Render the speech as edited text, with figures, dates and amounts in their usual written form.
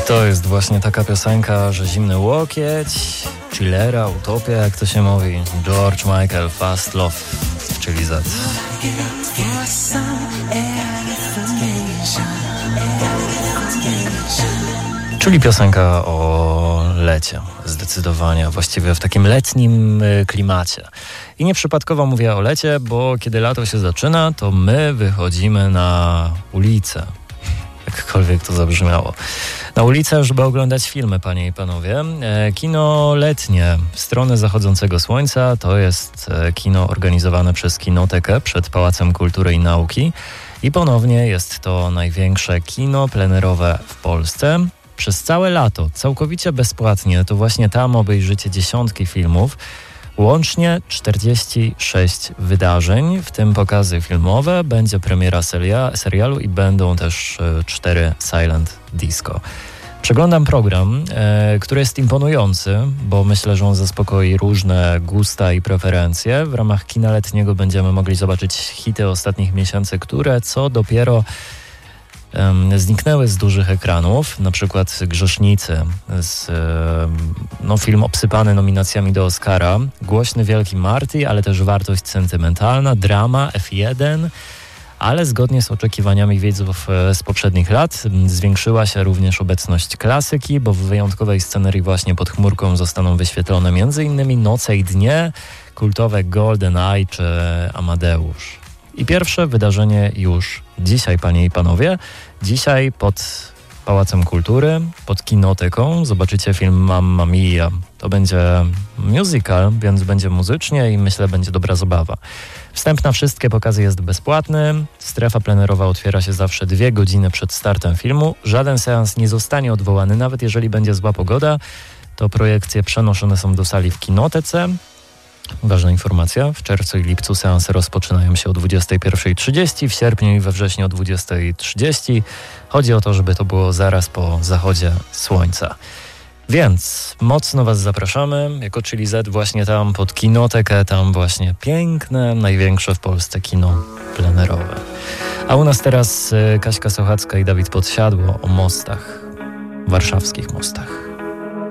To jest właśnie taka piosenka, że zimny łokieć, chillera, utopia, jak to się mówi. George Michael, Fast Love, czyli Z. Czyli piosenka o lecie, zdecydowanie, właściwie w takim letnim klimacie. I nieprzypadkowo mówię o lecie, bo kiedy lato się zaczyna, to my wychodzimy na ulicę. Jakkolwiek to zabrzmiało. Na ulicę, żeby oglądać filmy, panie i panowie. Kino letnie w stronę zachodzącego słońca to jest kino organizowane przez Kinotekę przed Pałacem Kultury i Nauki. I ponownie jest to największe kino plenerowe w Polsce. Przez całe lato, całkowicie bezpłatnie, to właśnie tam obejrzycie dziesiątki filmów. Łącznie 46 wydarzeń, w tym pokazy filmowe, będzie premiera serialu i będą też 4 silent disco. Przeglądam program, który jest imponujący, bo myślę, że on zaspokoi różne gusta i preferencje. W ramach kina letniego będziemy mogli zobaczyć hity ostatnich miesięcy, które co dopiero zniknęły z dużych ekranów, na przykład Grzesznicy, film obsypany nominacjami do Oscara, głośny Wielki Marty, ale też wartość sentymentalna, drama, F1, ale zgodnie z oczekiwaniami widzów z poprzednich lat zwiększyła się również obecność klasyki, bo w wyjątkowej scenerii właśnie pod chmurką zostaną wyświetlone m.in. Noce i dnie, kultowe GoldenEye czy Amadeusz. I pierwsze wydarzenie już dzisiaj, panie i panowie. Dzisiaj pod Pałacem Kultury, pod Kinoteką zobaczycie film Mamma Mia. To będzie musical, więc będzie muzycznie i myślę, będzie dobra zabawa. Wstęp na wszystkie pokazy jest bezpłatny. Strefa plenerowa otwiera się zawsze 2 godziny przed startem filmu. Żaden seans nie zostanie odwołany, nawet jeżeli będzie zła pogoda. To projekcje przenoszone są do sali w Kinotece. Ważna informacja, w czerwcu i lipcu seanse rozpoczynają się o 21:30, w sierpniu i we wrześniu o 20:30. Chodzi o to, żeby to było zaraz po zachodzie słońca. Więc mocno was zapraszamy, jako Chili Z właśnie tam pod Kinotekę, tam właśnie piękne, największe w Polsce kino plenerowe. A u nas teraz Kaśka Sochacka i Dawid Podsiadło o mostach, warszawskich mostach.